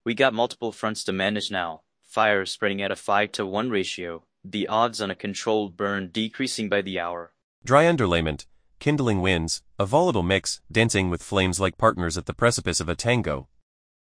We got multiple fronts to manage now. Fire spreading at a 5-to-1 ratio. The odds on a controlled burn decreasing by the hour. Dry underlayment, kindling winds, a volatile mix, dancing with flames like partners at the precipice of a tango.